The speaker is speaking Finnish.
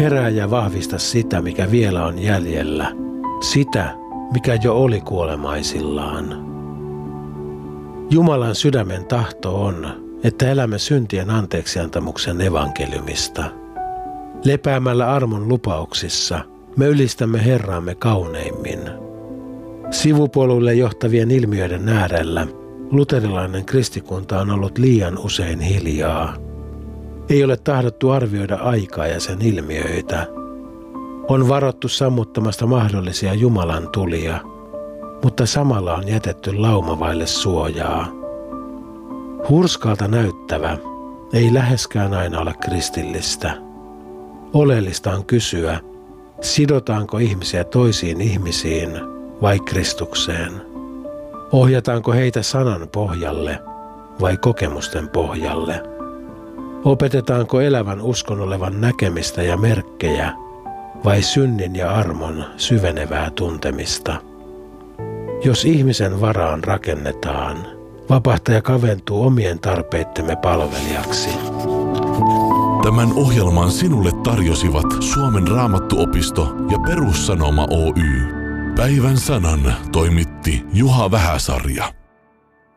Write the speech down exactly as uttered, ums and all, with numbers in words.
Perää ja vahvista sitä, mikä vielä on jäljellä. Sitä, mikä jo oli kuolemaisillaan. Jumalan sydämen tahto on, että elämme syntien anteeksiantamuksen evankeliumista. Lepäämällä armon lupauksissa me ylistämme Herraamme kauneimmin. Sivupoluille johtavien ilmiöiden äärellä luterilainen kristikunta on ollut liian usein hiljaa. Ei ole tahdottu arvioida aikaa ja sen ilmiöitä. On varattu sammuttamasta mahdollisia Jumalan tulia, mutta samalla on jätetty lauma vaille suojaa. Hurskaalta näyttävä ei läheskään aina ole kristillistä. Oleellista on kysyä, sidotaanko ihmisiä toisiin ihmisiin vai Kristukseen? Ohjataanko heitä sanan pohjalle vai kokemusten pohjalle? Opetetaanko elävän uskon olevan näkemistä ja merkkejä vai synnin ja armon syvenevää tuntemista? Jos ihmisen varaan rakennetaan, vapahtaja kaventuu omien tarpeittemme palvelijaksi. Tämän ohjelman sinulle tarjosivat Suomen Raamattuopisto ja Perussanoma Oy. Päivän sanan toimitti Juha Vähäsarja.